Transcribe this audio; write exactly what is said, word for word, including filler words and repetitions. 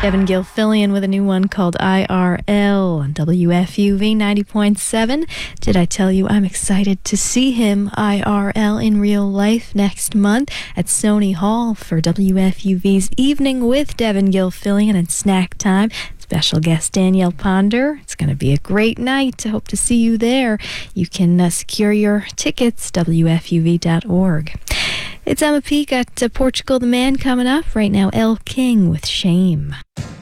Devin Gilfillian with a new one called I R L on W F U V ninety point seven. Did I tell you I'm excited to see him I R L in real life next month at Sony Hall for W F U V's Evening with Devin Gilfillian and Snack Time. Special guest Danielle Ponder. It's going to be a great night. I hope to see you there. You can uh, secure your tickets, W F U V dot org. It's Emma P. Got uh, Portugal the Man coming up right now. Elle King with Shame.